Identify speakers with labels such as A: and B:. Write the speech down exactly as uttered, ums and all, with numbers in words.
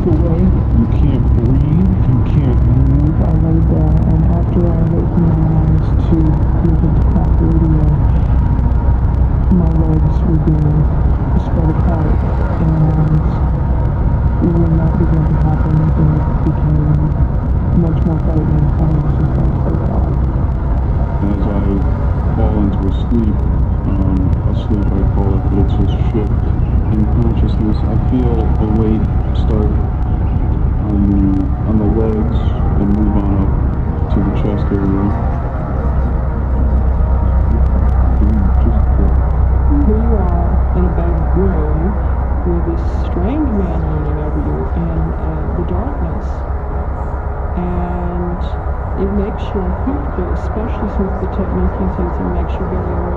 A: away. You can't breathe. You can't move. I lay there, and after I opened my eyes to look at the clock radio, my legs were being spread apart, and when that began to happen, it became much more frightening. I was just like, oh God.
B: As I fall into a sleep, um, a sleep I call it, but it's a shift in consciousness, I feel a weight start on the, on the legs and move on up to the chest area.
A: Here you are in a big room with this strange man leaning over you in uh, the darkness. And it makes you uncomfortable, especially since the technique uses it makes you very aware